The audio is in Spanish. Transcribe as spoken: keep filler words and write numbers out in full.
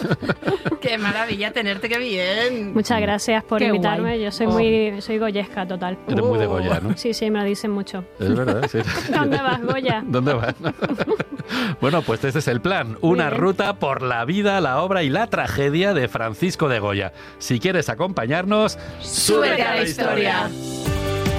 Qué maravilla tenerte, qué bien. Muchas gracias por Qué invitarme. guay. Yo soy Oh. muy soy goyesca total. Eres muy de Goya, ¿no? Sí, sí, me lo dicen mucho. Es verdad, sí. ¿Dónde vas, Goya? ¿Dónde vas? Bueno, pues este es el plan. Una bien. ruta por la vida, la obra y la tragedia de Francisco de Goya. Si quieres acompañarnos, Súbete a la historia.